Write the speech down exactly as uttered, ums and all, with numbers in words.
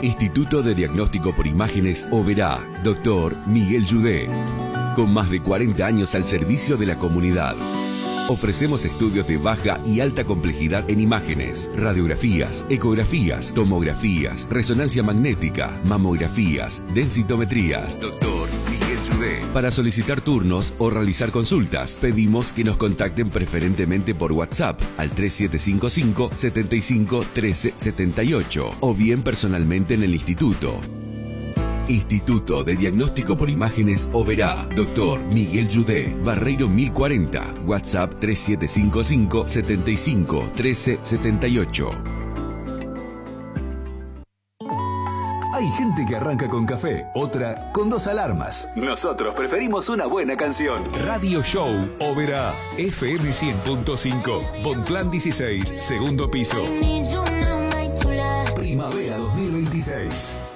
Instituto de Diagnóstico por Imágenes Oberá, doctor Miguel Yudé. Con más de cuarenta años al servicio de la comunidad. Ofrecemos estudios de baja y alta complejidad en imágenes, radiografías, ecografías, tomografías, resonancia magnética, mamografías, densitometrías. Doctor Miguel Yudé. Para solicitar turnos o realizar consultas, pedimos que nos contacten preferentemente por WhatsApp al tres siete cinco cinco, siete cinco uno tres siete ocho o bien personalmente en el instituto. Instituto de Diagnóstico por Imágenes Oberá, doctor Miguel Yudé, Barreiro mil cuarenta, WhatsApp tres siete cinco cinco, siete cinco uno tres siete ocho. Hay gente que arranca con café, otra con dos alarmas. Nosotros preferimos una buena canción. Radio Show Oberá, F M cien punto cinco, Bonplan dieciséis, segundo piso. Primavera dos mil veintiséis.